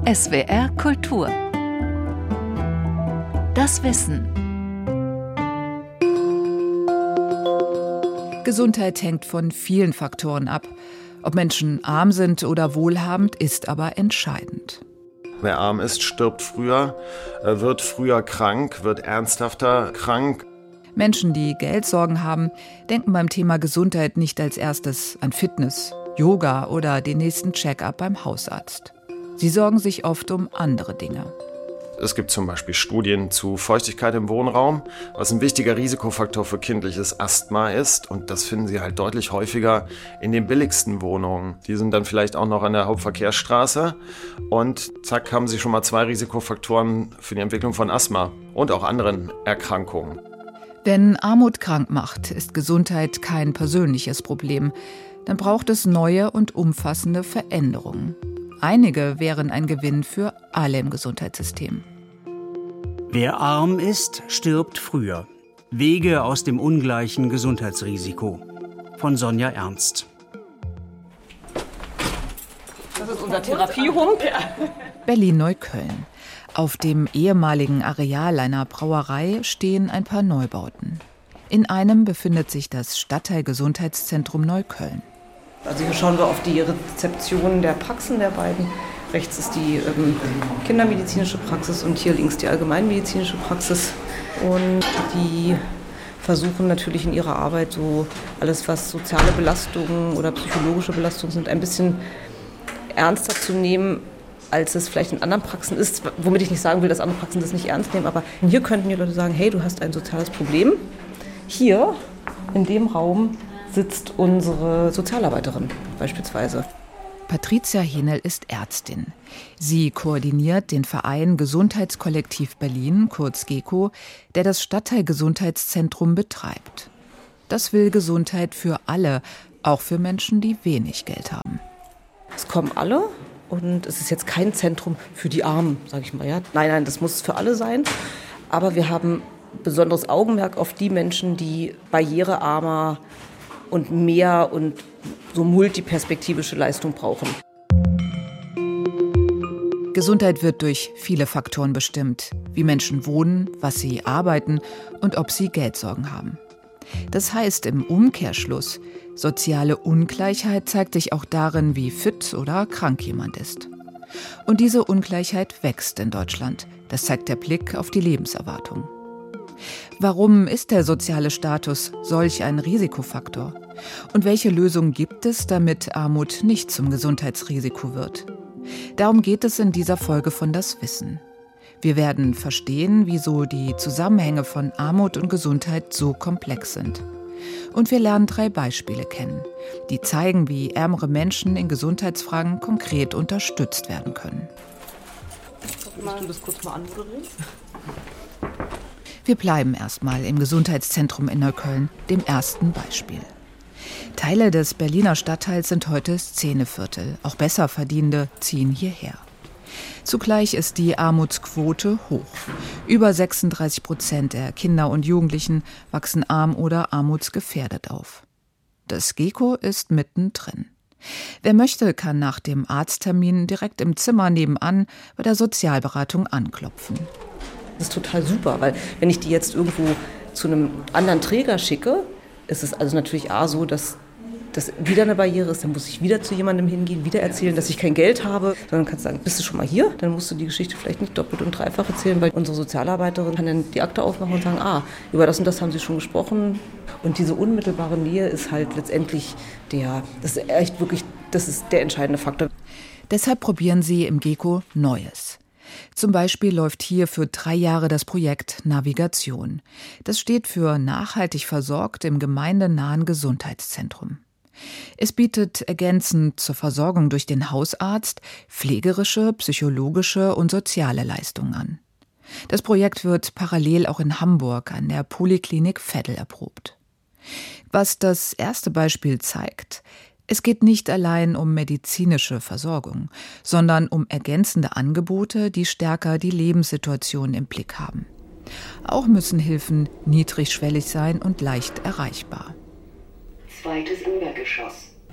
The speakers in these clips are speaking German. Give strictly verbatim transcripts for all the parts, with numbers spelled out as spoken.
S W R Kultur. Das Wissen. Gesundheit hängt von vielen Faktoren ab. Ob Menschen arm sind oder wohlhabend, ist aber entscheidend. Wer arm ist, stirbt früher, wird früher krank, wird ernsthafter krank. Menschen, die Geldsorgen haben, denken beim Thema Gesundheit nicht als erstes an Fitness, Yoga oder den nächsten Check-up beim Hausarzt. Sie sorgen sich oft um andere Dinge. Es gibt zum Beispiel Studien zu Feuchtigkeit im Wohnraum, was ein wichtiger Risikofaktor für kindliches Asthma ist. Und das finden Sie halt deutlich häufiger in den billigsten Wohnungen. Die sind dann vielleicht auch noch an der Hauptverkehrsstraße. Und zack, haben Sie schon mal zwei Risikofaktoren für die Entwicklung von Asthma und auch anderen Erkrankungen. Wenn Armut krank macht, ist Gesundheit kein persönliches Problem. Dann braucht es neue und umfassende Veränderungen. Einige wären ein Gewinn für alle im Gesundheitssystem. Wer arm ist, stirbt früher. Wege aus dem ungleichen Gesundheitsrisiko. Von Sonja Ernst. Das ist unser Therapiehund. Berlin-Neukölln. Auf dem ehemaligen Areal einer Brauerei stehen ein paar Neubauten. In einem befindet sich das Stadtteilgesundheitszentrum Neukölln. Also hier schauen wir auf die Rezeption der Praxen der beiden. Rechts ist die ähm, kindermedizinische Praxis und hier links die allgemeinmedizinische Praxis. Und die versuchen natürlich in ihrer Arbeit so alles, was soziale Belastungen oder psychologische Belastungen sind, ein bisschen ernster zu nehmen, als es vielleicht in anderen Praxen ist. Womit ich nicht sagen will, dass andere Praxen das nicht ernst nehmen, aber hier könnten die Leute sagen, hey, du hast ein soziales Problem. Hier, in dem Raum, sitzt unsere Sozialarbeiterin beispielsweise. Patricia Henel ist Ärztin. Sie koordiniert den Verein Gesundheitskollektiv Berlin, kurz GEKO, der das Stadtteilgesundheitszentrum betreibt. Das will Gesundheit für alle, auch für Menschen, die wenig Geld haben. Es kommen alle und es ist jetzt kein Zentrum für die Armen, sage ich mal. Ja. Nein, nein, das muss für alle sein. Aber wir haben besonderes Augenmerk auf die Menschen, die barrierearmer und mehr und so multiperspektivische Leistung brauchen. Gesundheit wird durch viele Faktoren bestimmt, wie Menschen wohnen, was sie arbeiten und ob sie Geldsorgen haben. Das heißt im Umkehrschluss, soziale Ungleichheit zeigt sich auch darin, wie fit oder krank jemand ist. Und diese Ungleichheit wächst in Deutschland. Das zeigt der Blick auf die Lebenserwartung. Warum ist der soziale Status solch ein Risikofaktor? Und welche Lösungen gibt es, damit Armut nicht zum Gesundheitsrisiko wird? Darum geht es in dieser Folge von Das Wissen. Wir werden verstehen, wieso die Zusammenhänge von Armut und Gesundheit so komplex sind. Und wir lernen drei Beispiele kennen, die zeigen, wie ärmere Menschen in Gesundheitsfragen konkret unterstützt werden können. Willst du das kurz mal anmoderieren? Wir bleiben erstmal im Gesundheitszentrum in Neukölln, dem ersten Beispiel. Teile des Berliner Stadtteils sind heute Szeneviertel. Auch Besserverdienende ziehen hierher. Zugleich ist die Armutsquote hoch. Über sechsunddreißig Prozent der Kinder und Jugendlichen wachsen arm oder armutsgefährdet auf. Das GEKO ist mittendrin. Wer möchte, kann nach dem Arzttermin direkt im Zimmer nebenan bei der Sozialberatung anklopfen. Das ist total super, weil wenn ich die jetzt irgendwo zu einem anderen Träger schicke, ist es also natürlich A so, dass das wieder eine Barriere ist, dann muss ich wieder zu jemandem hingehen, wieder erzählen, dass ich kein Geld habe. Sondern kannst du sagen, bist du schon mal hier? Dann musst du die Geschichte vielleicht nicht doppelt und dreifach erzählen, weil unsere Sozialarbeiterin kann dann die Akte aufmachen und sagen, ah, über das und das haben sie schon gesprochen. Und diese unmittelbare Nähe ist halt letztendlich der, das ist echt wirklich, das ist der entscheidende Faktor. Deshalb probieren sie im GEKO Neues. Zum Beispiel läuft hier für drei Jahre das Projekt Navigation. Das steht für nachhaltig versorgt im gemeindenahen Gesundheitszentrum. Es bietet ergänzend zur Versorgung durch den Hausarzt pflegerische, psychologische und soziale Leistungen an. Das Projekt wird parallel auch in Hamburg an der Poliklinik Veddel erprobt. Was das erste Beispiel zeigt: Es geht nicht allein um medizinische Versorgung, sondern um ergänzende Angebote, die stärker die Lebenssituation im Blick haben. Auch müssen Hilfen niedrigschwellig sein und leicht erreichbar. Zweites Obergeschoss.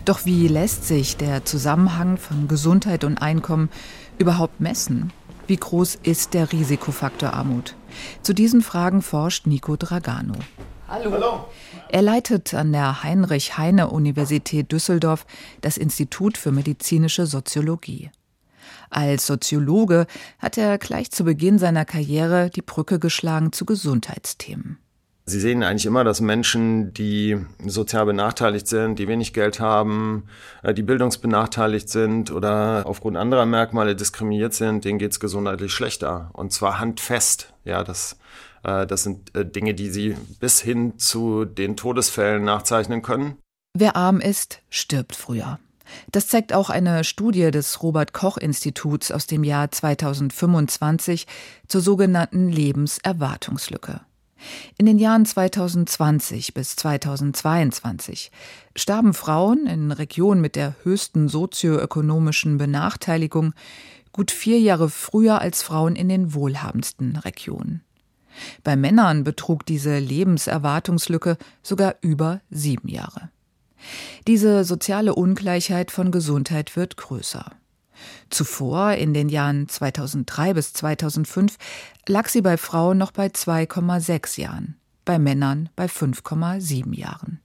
Doch wie lässt sich der Zusammenhang von Gesundheit und Einkommen überhaupt messen? Wie groß ist der Risikofaktor Armut? Zu diesen Fragen forscht Nico Dragano. Hallo. Hallo. Er leitet an der Heinrich-Heine-Universität Düsseldorf das Institut für medizinische Soziologie. Als Soziologe hat er gleich zu Beginn seiner Karriere die Brücke geschlagen zu Gesundheitsthemen. Sie sehen eigentlich immer, dass Menschen, die sozial benachteiligt sind, die wenig Geld haben, die bildungsbenachteiligt sind oder aufgrund anderer Merkmale diskriminiert sind, denen geht es gesundheitlich schlechter. Und zwar handfest. Ja, das, das sind Dinge, die Sie bis hin zu den Todesfällen nachzeichnen können. Wer arm ist, stirbt früher. Das zeigt auch eine Studie des Robert-Koch-Instituts aus dem Jahr zweitausendfünfundzwanzig zur sogenannten Lebenserwartungslücke. In den Jahren zweitausendzwanzig bis zweitausendzweiundzwanzig starben Frauen in Regionen mit der höchsten sozioökonomischen Benachteiligung gut vier Jahre früher als Frauen in den wohlhabendsten Regionen. Bei Männern betrug diese Lebenserwartungslücke sogar über sieben Jahre. Diese soziale Ungleichheit von Gesundheit wird größer. Zuvor, in den Jahren zweitausenddrei bis zweitausendfünf, lag sie bei Frauen noch bei zwei Komma sechs Jahren, bei Männern bei fünf Komma sieben Jahren.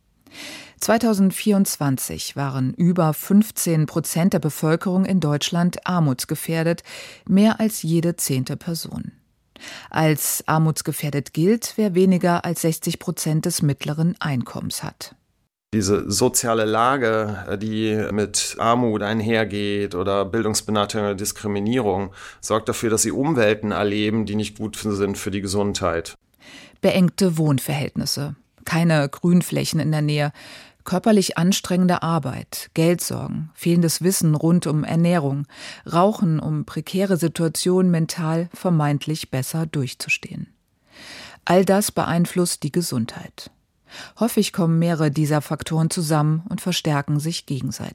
zweitausendvierundzwanzig waren über fünfzehn Prozent der Bevölkerung in Deutschland armutsgefährdet, mehr als jede zehnte Person. Als armutsgefährdet gilt, wer weniger als sechzig Prozent des mittleren Einkommens hat. Diese soziale Lage, die mit Armut einhergeht oder Bildungsbenachteiligung oder Diskriminierung, sorgt dafür, dass sie Umwelten erleben, die nicht gut sind für die Gesundheit. Beengte Wohnverhältnisse, keine Grünflächen in der Nähe, körperlich anstrengende Arbeit, Geldsorgen, fehlendes Wissen rund um Ernährung, Rauchen, um prekäre Situationen mental vermeintlich besser durchzustehen. All das beeinflusst die Gesundheit. Häufig kommen mehrere dieser Faktoren zusammen und verstärken sich gegenseitig.